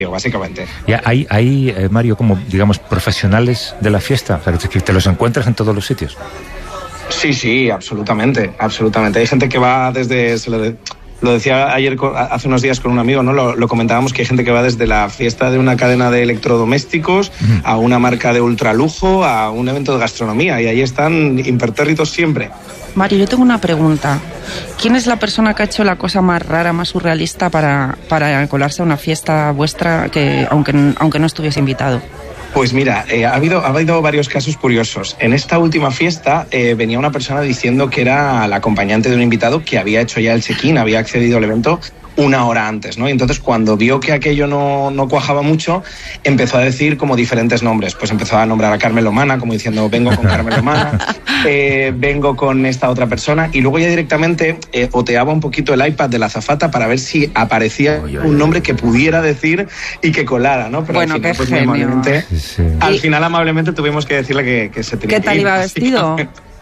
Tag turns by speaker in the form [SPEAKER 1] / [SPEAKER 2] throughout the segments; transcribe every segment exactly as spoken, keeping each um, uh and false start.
[SPEAKER 1] básicamente.
[SPEAKER 2] ¿Y hay, hay eh, Mario, como, digamos, profesionales de la fiesta? O sea, que te los encuentras en todos los sitios.
[SPEAKER 1] Sí, sí, absolutamente, absolutamente. Hay gente que va desde... Se lo, de, lo decía ayer, hace unos días con un amigo, ¿no? Lo, lo comentábamos, que hay gente que va desde la fiesta de una cadena de electrodomésticos uh-huh. a una marca de ultralujo, a un evento de gastronomía, y ahí están impertérritos siempre.
[SPEAKER 3] Mario, yo tengo una pregunta. ¿Quién es la persona que ha hecho la cosa más rara, más surrealista para, para colarse a una fiesta vuestra, que aunque, aunque no estuviese invitado?
[SPEAKER 1] Pues mira, eh, ha, habido, ha habido varios casos curiosos. En esta última fiesta eh, venía una persona diciendo que era la acompañante de un invitado que había hecho ya el check-in, había accedido al evento una hora antes, ¿no? Y entonces, cuando vio que aquello no, no cuajaba mucho, empezó a decir como diferentes nombres. Pues empezó a nombrar a Carmen Lomana, como diciendo, vengo con Carmen Lomana, eh, vengo con esta otra persona, y luego ya directamente eh, oteaba un poquito el iPad de la azafata para ver si aparecía oye, oye, un nombre que pudiera decir y que colara, ¿no? Pero
[SPEAKER 3] bueno,
[SPEAKER 1] al final,
[SPEAKER 3] qué
[SPEAKER 1] pues,
[SPEAKER 3] genio.
[SPEAKER 1] muy amablemente,
[SPEAKER 2] sí, sí.
[SPEAKER 1] al
[SPEAKER 3] y...
[SPEAKER 1] final amablemente tuvimos que decirle que, que se tenía
[SPEAKER 3] ¿Qué tal
[SPEAKER 1] que ir,
[SPEAKER 3] iba vestido?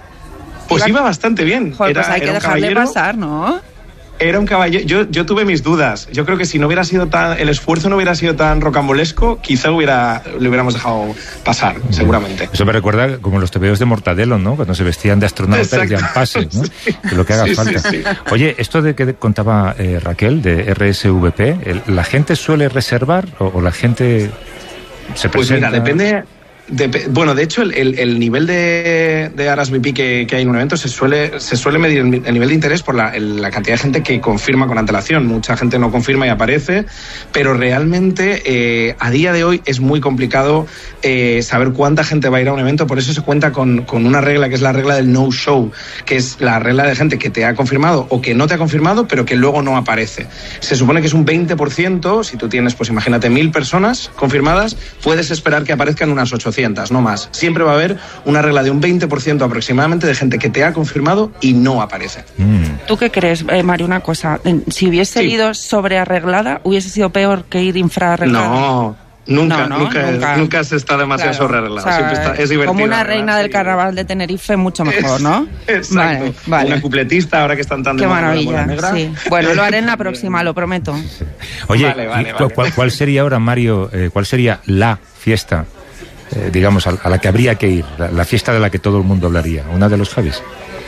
[SPEAKER 1] Pues iba bastante bien.
[SPEAKER 3] Joder,
[SPEAKER 1] era,
[SPEAKER 3] pues hay que dejarle
[SPEAKER 1] caballero.
[SPEAKER 3] pasar, ¿no?
[SPEAKER 1] Era un caballero. Yo, yo tuve mis dudas. Yo creo que si no hubiera sido tan, el esfuerzo no hubiera sido tan rocambolesco, quizá hubiera, le hubiéramos dejado pasar, seguramente.
[SPEAKER 2] Eso me recuerda como los tebeos de Mortadelo, ¿no? Cuando se vestían de astronautas y de pases, ¿no? Sí. Lo que haga sí, falta. Sí, sí. Oye, esto de que contaba eh, Raquel, de R S V P, el, ¿la gente suele reservar o, o la gente se presenta?
[SPEAKER 1] Pues mira, depende... De, bueno, de hecho, el, el, el nivel de, de R S V P que, que hay en un evento se suele, se suele medir el, el nivel de interés por la, el, la cantidad de gente que confirma con antelación. Mucha gente no confirma y aparece, pero realmente eh, a día de hoy es muy complicado eh, saber cuánta gente va a ir a un evento. Por eso se cuenta con, con una regla que es la regla del no-show, que es la regla de gente que te ha confirmado o que no te ha confirmado, pero que luego no aparece. Se supone que es un veinte por ciento. Si tú tienes, pues imagínate, mil personas confirmadas, puedes esperar que aparezcan unas ochocientas. No más. Siempre va a haber una regla de un veinte por ciento aproximadamente de gente que te ha confirmado y no aparece.
[SPEAKER 3] Mm. ¿Tú qué crees, eh, Mario? Una cosa, si hubiese sí. ido sobrearreglada, ¿hubiese sido peor que ir infraarreglada?
[SPEAKER 1] No, nunca,
[SPEAKER 3] no, no,
[SPEAKER 1] nunca, nunca. Nunca se está demasiado claro. sobrearreglada. O sea, Siempre está, es divertido.
[SPEAKER 3] Como una reina del carnaval de Tenerife, mucho mejor, ¿no?
[SPEAKER 1] Exacto. Vale, vale. Una cupletista, ahora que están tan de
[SPEAKER 3] Qué
[SPEAKER 1] moda
[SPEAKER 3] maravilla,
[SPEAKER 1] la negra.
[SPEAKER 3] Sí. Bueno, lo haré en la próxima, lo prometo.
[SPEAKER 2] Sí. Oye, vale, vale, vale. ¿cuál, ¿cuál sería ahora, Mario, eh, cuál sería la fiesta, Eh, digamos, a, a la que habría que ir, la, la fiesta de la que todo el mundo hablaría? ¿Una de los Javis?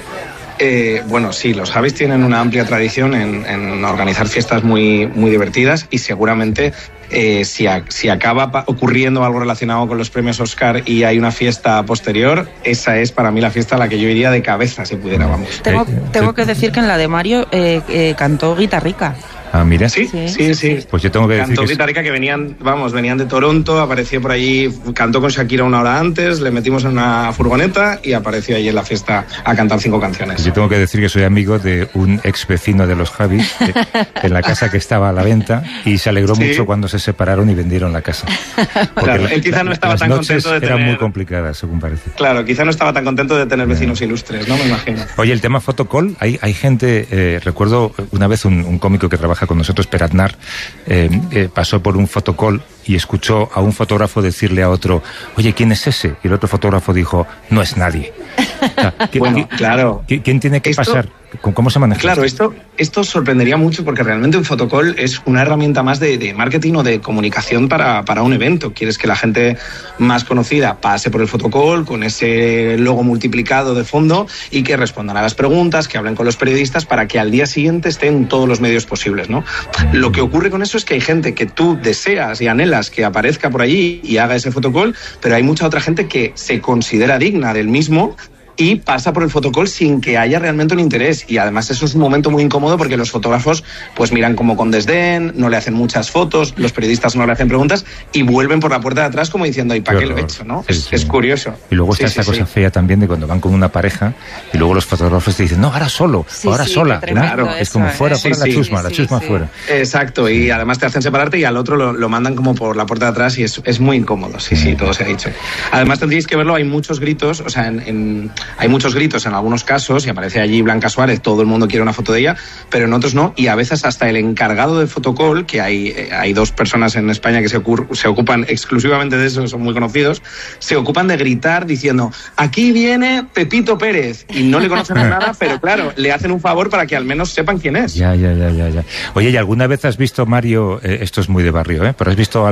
[SPEAKER 1] Eh, bueno, sí, los Javis tienen una amplia tradición en, en organizar fiestas muy, muy divertidas, y seguramente eh, si, a, si acaba pa- ocurriendo algo relacionado con los premios Oscar y hay una fiesta posterior, esa es para mí la fiesta a la que yo iría de cabeza si pudiera, vamos.
[SPEAKER 3] Tengo, tengo que decir que en la de Mario eh, eh, cantó Guitarrica.
[SPEAKER 2] Ah, mira.
[SPEAKER 1] Sí, sí, sí. sí.
[SPEAKER 2] Pues yo tengo que
[SPEAKER 1] cantó
[SPEAKER 2] decir que...
[SPEAKER 1] Guitarrica, que venían, vamos, venían de Toronto, apareció por allí, cantó con Shakira una hora antes, le metimos en una furgoneta y apareció allí en la fiesta a cantar cinco canciones.
[SPEAKER 2] Yo tengo que decir que soy amigo de un ex vecino de los Javis, que, en la casa que estaba a la venta, y se alegró ¿Sí? mucho cuando se separaron y vendieron la casa.
[SPEAKER 1] Claro,
[SPEAKER 2] la,
[SPEAKER 1] él quizá no estaba
[SPEAKER 2] las
[SPEAKER 1] tan
[SPEAKER 2] noches
[SPEAKER 1] contento de tener...
[SPEAKER 2] eran muy complicadas, según parece.
[SPEAKER 1] Claro, quizá no estaba tan contento de tener vecinos yeah. ilustres, ¿no? Me imagino.
[SPEAKER 2] Oye, el tema fotocall, hay, hay gente, eh, recuerdo una vez un, un cómico que trabaja con nosotros, Peratnar, Eh, eh, pasó por un fotocall y escuchó a un fotógrafo decirle a otro, oye, ¿quién es ese? Y el otro fotógrafo dijo, no es nadie. O sea,
[SPEAKER 1] bueno,
[SPEAKER 2] ¿quién,
[SPEAKER 1] claro.
[SPEAKER 2] ¿Quién tiene que
[SPEAKER 1] esto,
[SPEAKER 2] pasar? ¿Cómo se maneja?
[SPEAKER 1] Claro, esto, esto sorprendería mucho, porque realmente un fotocall es una herramienta más de, de marketing o de comunicación para, para un evento. Quieres que la gente más conocida pase por el fotocall con ese logo multiplicado de fondo y que respondan a las preguntas, que hablen con los periodistas, para que al día siguiente estén en todos los medios posibles, ¿no? Lo que ocurre con eso es que hay gente que tú deseas y anhelas que aparezca por allí y haga ese fotocall, pero hay mucha otra gente que se considera digna del mismo y pasa por el fotocall sin que haya realmente un interés. Y además eso es un momento muy incómodo, porque los fotógrafos pues miran como con desdén, no le hacen muchas fotos, los periodistas no le hacen preguntas y vuelven por la puerta de atrás como diciendo, ¿y para qué lo he hecho? ¿no? Sí, es, sí. es curioso.
[SPEAKER 2] Y luego está
[SPEAKER 1] sí,
[SPEAKER 2] esta
[SPEAKER 1] sí,
[SPEAKER 2] cosa
[SPEAKER 1] sí.
[SPEAKER 2] fea también de cuando van con una pareja y luego los fotógrafos te dicen, no, ahora solo,
[SPEAKER 3] sí,
[SPEAKER 2] ahora
[SPEAKER 3] sí,
[SPEAKER 2] sola.
[SPEAKER 1] Claro,
[SPEAKER 2] es como fuera,
[SPEAKER 1] sí,
[SPEAKER 2] fuera
[SPEAKER 1] sí,
[SPEAKER 2] la chusma,
[SPEAKER 3] sí,
[SPEAKER 2] la chusma
[SPEAKER 3] sí.
[SPEAKER 2] fuera.
[SPEAKER 1] Exacto, y además te hacen separarte y al otro lo, lo mandan como por la puerta de atrás y es, es muy incómodo. Sí, sí, todo se ha dicho. Además tendríais que verlo, hay muchos gritos, o sea, en, en hay muchos gritos en algunos casos y aparece allí Blanca Suárez, todo el mundo quiere una foto de ella, pero en otros no, y a veces hasta el encargado de fotocall, que hay, hay dos personas en España que se, ocur- se ocupan exclusivamente de eso, son muy conocidos, se ocupan de gritar diciendo, aquí viene Pepito Pérez, y no le conocen a nada, pero claro, le hacen un favor para que al menos sepan quién es.
[SPEAKER 2] Ya, ya, ya, ya, ya. Oye, ¿y alguna vez has visto, Mario, eh, esto es muy de barrio, ¿eh? Pero has visto